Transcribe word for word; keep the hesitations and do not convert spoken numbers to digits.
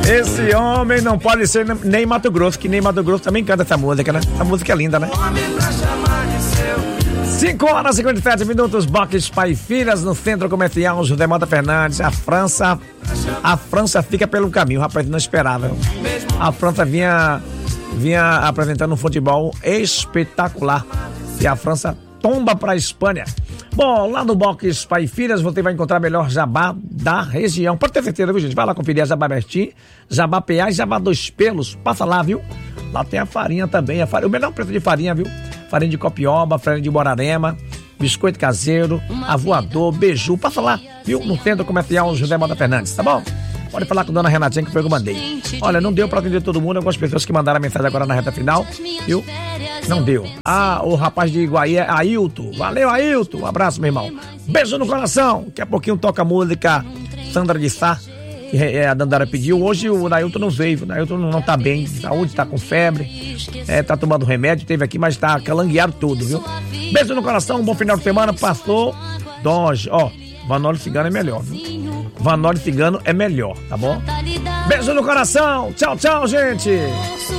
Esse homem não pode ser nem Mato Grosso, que nem Mato Grosso também canta essa música, né? Essa música é linda, né? cinco horas e cinquenta e sete minutos, box Pai e Filhas, no Centro Comercial José Mota Fernandes. A França, a França fica pelo caminho, rapaz, não esperava. A França vinha, vinha apresentando um futebol espetacular e a França tomba para a Espanha. Bom, lá no box Pai e Filhas você vai encontrar melhor jabá da região. Pode ter certeza, viu, gente? Vai lá conferir a Jabá Bertim, Jabá P A e Jabá Dois Pelos. Passa lá, viu? Lá tem a farinha também, a farinha, o melhor preço de farinha, viu? Farinha de copioba, farinha de Borarema, biscoito caseiro, avoador, beiju. Passa lá, viu? No Centro Comercial José Mota Fernandes, tá bom? Pode falar com a dona Renatinha, que foi que eu mandei. Olha, não deu pra atender todo mundo, algumas pessoas que mandaram a mensagem agora na reta final, viu? Não deu. Ah, o rapaz de Iguaí é Ailton. Valeu, Ailton. Um abraço, meu irmão. Beijo no coração. Daqui a pouquinho toca a música Sandra de Sá, que a Dandara pediu. Hoje o Nailton não veio. O Nailton não tá bem de saúde, tá com febre, é, tá tomando remédio, teve aqui, mas tá calangueado tudo, viu? Beijo no coração, um bom final de semana. Passou Doge. Ó, Vanoli Cigano é melhor, viu? Vanoli Cigano é melhor, tá bom? Beijo no coração. Tchau, tchau, gente.